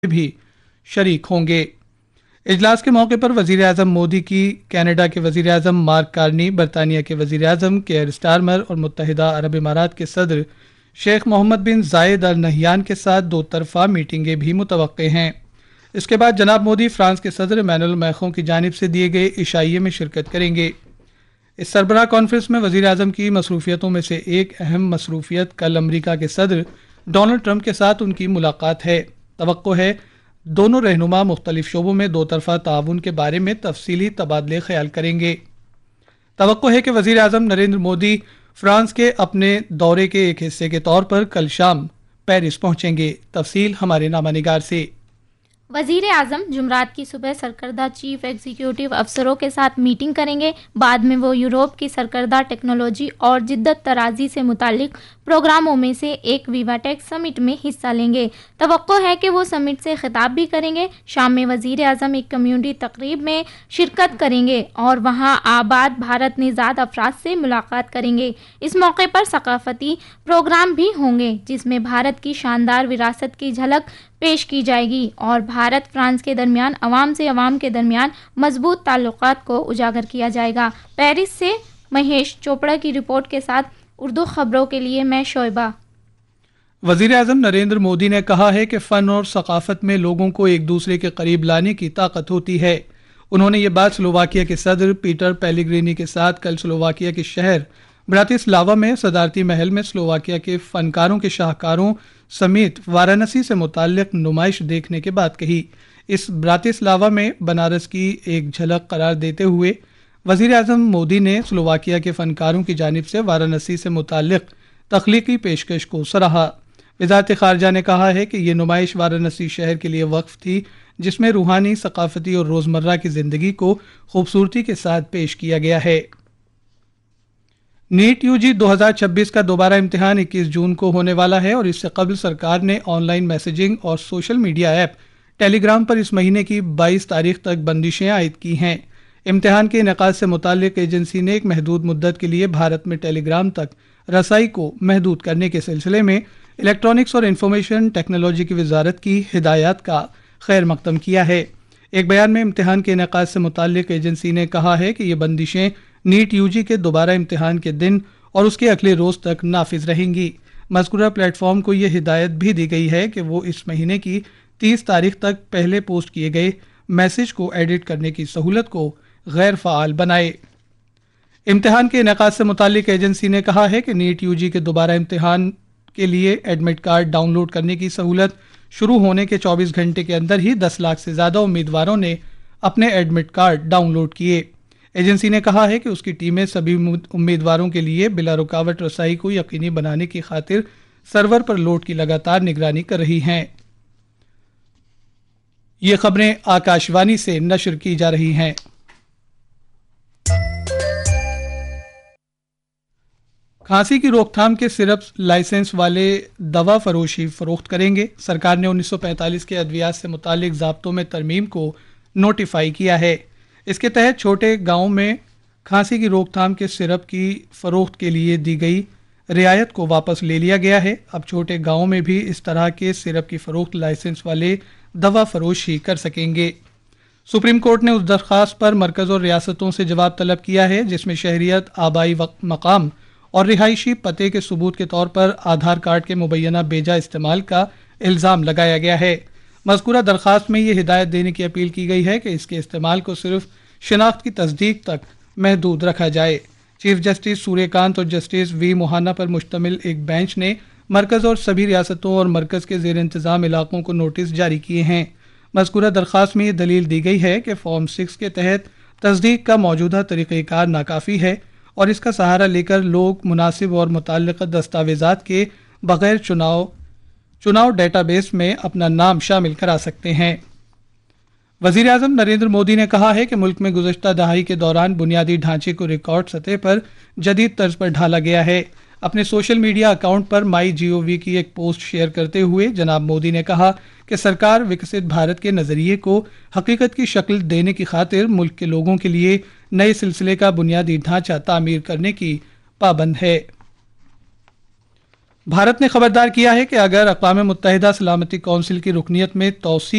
بھی شریک ہوں گے۔ اجلاس کے موقع پر وزیر اعظم مودی کی کینیڈا کے وزیر اعظم مارک کارنی، برطانیہ کے وزیر اعظم کیئر سٹارمر اور متحدہ عرب امارات کے صدر شیخ محمد بن زائد ال نہیان کے ساتھ دو طرفہ میٹنگیں بھی متوقع ہیں۔ اس کے بعد جناب مودی فرانس کے صدر ایمینوئل میخوں کی جانب سے دیے گئے عشائیے میں شرکت کریں گے۔ اس سربراہ کانفرنس میں وزیر اعظم کی مصروفیتوں میں سے ایک اہم مصروفیت کل امریکہ کے صدر ڈونلڈ ٹرمپ کے ساتھ ان کی ملاقات ہے۔ توقع ہے دونوں رہنما مختلف شعبوں میں دو طرفہ تعاون کے بارے میں تفصیلی تبادلے خیال کریں گے۔ توقع ہے کہ وزیر اعظم نریندر مودی فرانس کے اپنے دورے کے ایک حصے کے طور پر کل شام پیرس پہنچیں گے۔ تفصیل ہمارے نامہ نگار سے۔ وزیر اعظم جمعرات کی صبح سرکردہ چیف ایگزیکٹو افسروں کے ساتھ میٹنگ کریں گے۔ بعد میں وہ یورپ کی سرکردہ ٹیکنالوجی اور جدت طرازی سے متعلق پروگراموں میں سے ایک ویوا ٹیک سمٹ میں حصہ لیں گے۔ توقع ہے کہ وہ سمٹ سے خطاب بھی کریں گے۔ شام میں وزیر اعظم ایک کمیونٹی تقریب میں شرکت کریں گے اور وہاں آباد بھارت نژاد افراد سے ملاقات کریں گے۔ اس موقع پر ثقافتی پروگرام بھی ہوں گے جس میں بھارت کی شاندار وراثت کی جھلک پیش کی جائے گی اور بھارت فرانس کے درمیان عوام سے عوام کے درمیان مضبوط تعلقات کو اجاگر کیا جائے گا۔ پیرس سے مہیش چوپڑا کی رپورٹ کے ساتھ اردو خبروں کے لیے میں شعیبہ۔ وزیر اعظم نریندر مودی نے کہا ہے کہ فن اور ثقافت میں لوگوں کو ایک دوسرے کے قریب لانے کی طاقت ہوتی ہے۔ انہوں نے یہ بات سلوواکیہ کے صدر پیٹر پیلیگرینی کے ساتھ کل سلوواکیہ کے شہر براتسلاوا میں صدارتی محل میں سلوواکیہ کے فنکاروں کے شاہکاروں سمیت وارانسی سے متعلق نمائش دیکھنے کے بعد کہی۔ اس براتسلاوا میں بنارس کی ایک جھلک قرار دیتے ہوئے وزیر اعظم مودی نے سلوواکیہ کے فنکاروں کی جانب سے وارانسی سے متعلق تخلیقی پیشکش کو سراہا۔ وزارت خارجہ نے کہا ہے کہ یہ نمائش وارانسی شہر کے لیے وقف تھی جس میں روحانی، ثقافتی اور روزمرہ کی زندگی کو خوبصورتی کے ساتھ پیش کیا گیا ہے۔ نیٹ یو جی 2026 کا دوبارہ امتحان 21 جون کو ہونے والا ہے اور اس سے قبل سرکار نے آن لائن میسیجنگ اور سوشل میڈیا ایپ ٹیلی گرام پر اس مہینے کی 22 تاریخ تک بندشیں عائد کی ہیں۔ امتحان کے انعقاد سے متعلق ایجنسی نے ایک محدود مدت کے لیے بھارت میں ٹیلی گرام تک رسائی کو محدود کرنے کے سلسلے میں الیکٹرانکس اور انفارمیشن ٹیکنالوجی کی وزارت کی ہدایات کا خیر مقدم کیا ہے۔ ایک بیان میں امتحان کے انعقاد سے متعلق ایجنسی نے کہا ہے کہ یہ بندشیں نیٹ یو جی کے دوبارہ امتحان کے دن اور اس کے اگلے روز تک نافذ رہیں گی۔ مذکورہ پلیٹ فارم کو یہ ہدایت بھی دی گئی ہے کہ وہ اس مہینے کی 30 تاریخ تک پہلے پوسٹ کیے گئے میسج کو ایڈٹ کرنے کی سہولت کو غیر فعال بنائے۔ امتحان کے انعقاد سے متعلق ایجنسی نے کہا ہے کہ نیٹ یو جی کے دوبارہ امتحان کے لیے ایڈمٹ کارڈ ڈاؤن لوڈ کرنے کی سہولت شروع ہونے کے 24 گھنٹے کے اندر ہی 10 لاکھ سے زیادہ امیدواروں نے اپنے ایڈمٹ کارڈ ڈاؤن لوڈ کیے۔ ایجنسی نے کہا ہے کہ اس کی ٹیمیں سبھی امیدواروں کے لیے بلا رکاوٹ رسائی کو یقینی بنانے کی خاطر سرور پر لوڈ کی لگاتار نگرانی کر رہی ہیں۔ یہ خبریں آکاشوانی سے نشر کی جا رہی ہیں۔ کھانسی کی روک تھام کے سرپ لائسنس والے دوا فروشی فروخت کریں گے۔ سرکار نے 1945 کے ادویات سے متعلق ضابطوں میں ترمیم کو نوٹیفائی کیا ہے۔ اس کے تحت چھوٹے گاؤں میں کھانسی کی روک تھام کے سرپ کی فروخت کے لیے دی گئی رعایت کو واپس لے لیا گیا ہے۔ اب چھوٹے گاؤں میں بھی اس طرح کے سرپ کی فروخت لائسنس والے دوا فروشی کر سکیں گے۔ سپریم کورٹ نے اس درخواست پر مرکز اور ریاستوں سے جواب طلب کیا ہے جس میں شہریت، آبائی مقام اور رہائشی پتے کے ثبوت کے طور پر آدھار کارڈ کے مبینہ بیجا استعمال کا الزام لگایا گیا ہے۔ مذکورہ درخواست میں یہ ہدایت دینے کی اپیل کی گئی ہے کہ اس کے استعمال کو صرف شناخت کی تصدیق تک محدود رکھا جائے۔ چیف جسٹس سوریہ کانت اور جسٹس وی موہانا پر مشتمل ایک بینچ نے مرکز اور سبھی ریاستوں اور مرکز کے زیر انتظام علاقوں کو نوٹس جاری کیے ہیں۔ مذکورہ درخواست میں یہ دلیل دی گئی ہے کہ فارم 6 کے تحت تصدیق کا موجودہ طریقہ کار ناکافی ہے اور اس کا سہارا لے کر لوگ مناسب اور متعلقہ دستاویزات کے بغیر چناؤ ڈیٹا بیس میں اپنا نام شامل کرا سکتے ہیں۔ وزیر اعظم نریندر مودی نے کہا ہے کہ ملک میں گزشتہ دہائی کے دوران بنیادی ڈھانچے کو ریکارڈ سطح پر جدید طرز پر ڈھالا گیا ہے۔ اپنے سوشل میڈیا اکاؤنٹ پر مائی جی او وی کی ایک پوسٹ شیئر کرتے ہوئے جناب مودی نے کہا کہ سرکار وکست بھارت کے نظریے کو حقیقت کی شکل دینے کی خاطر ملک کے لوگوں کے لیے نئے سلسلے کا بنیادی ڈھانچہ تعمیر کرنے کی پابند ہے۔ بھارت نے خبردار کیا ہے کہ اگر اقوام متحدہ سلامتی کونسل کی رکنیت میں توسیع